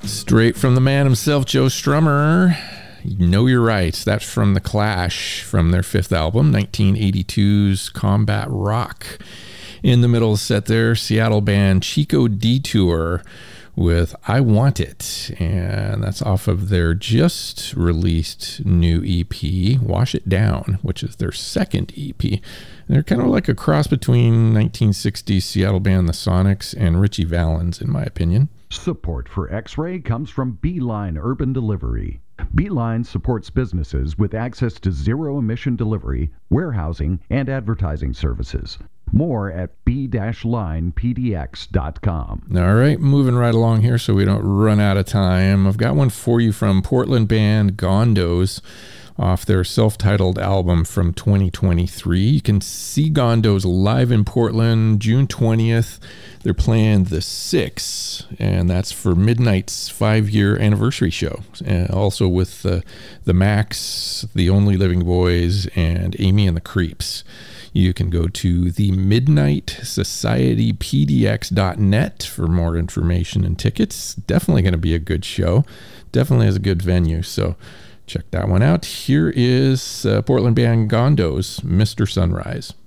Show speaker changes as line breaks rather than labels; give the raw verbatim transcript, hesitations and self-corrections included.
Straight from the man himself, Joe Strummer. You know you're right. That's from The Clash, from their fifth album, nineteen eighty-two's Combat Rock. In the middle set there, Seattle band Chico Detour with I Want It. And that's off of their just released new E P, Wash It Down, which is their second E P. And they're kind of like a cross between nineteen sixties Seattle band The Sonics and Richie Valens, in my opinion.
Support for X-Ray comes from Beeline Urban Delivery. Beeline supports businesses with access to zero-emission delivery, warehousing, and advertising services. More at b dash line p d x dot com.
All right, moving right along here so we don't run out of time. I've got one for you from Portland band Gondos off their self-titled album from twenty twenty-three. You can see Gondos live in Portland June twentieth. They're playing the Six, and that's for Midnight's five-year anniversary show. And also with the, the Max, The Only Living Boys, and Amy and the Creeps. You can go to the midnight society p d x dot net for more information and tickets. Definitely going to be a good show. Definitely has a good venue, so check that one out. Here is uh, Portland band Gondos, Mister Sunrise.